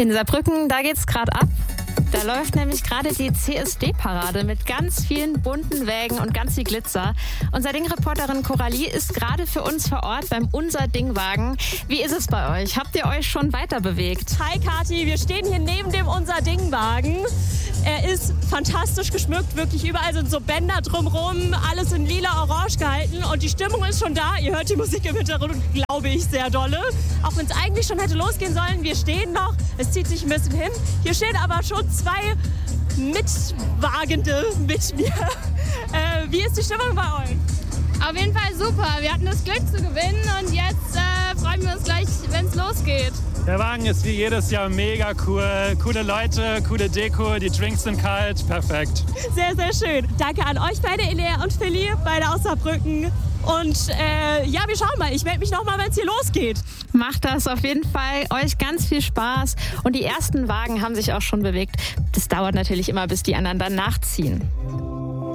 In Saarbrücken, da geht's gerade ab. Da läuft nämlich gerade die CSD-Parade mit ganz vielen bunten Wägen und ganz viel Glitzer. Unser Ding-Reporterin Coralie ist gerade für uns vor Ort beim Unser Ding-Wagen. Wie ist es bei euch? Habt ihr euch schon weiter bewegt? Hi Kathi, wir stehen hier neben dem Unser Ding-Wagen. Er ist fantastisch geschmückt, wirklich überall sind so Bänder drumherum, alles in lila-orange gehalten und die Stimmung ist schon da. Ihr hört die Musik im Hintergrund, glaube ich, sehr dolle. Auch wenn es eigentlich schon hätte losgehen sollen, wir stehen noch, es zieht sich ein bisschen hin. Hier stehen aber schon zwei Mitwagende mit mir. Wie ist die Stimmung bei euch? Auf jeden Fall super. Wir hatten das Glück zu gewinnen und jetzt freuen wir uns gleich, wenn es losgeht. Der Wagen ist wie jedes Jahr mega cool. Coole Leute, coole Deko, die Drinks sind kalt. Perfekt. Sehr, sehr schön. Danke an euch beide, Elea und Philly, beide aus Saarbrücken. Und ja, wir schauen mal. Ich melde mich nochmal, wenn es hier losgeht. Macht das auf jeden Fall. Euch ganz viel Spaß. Und die ersten Wagen haben sich auch schon bewegt. Das dauert natürlich immer, bis die anderen dann nachziehen.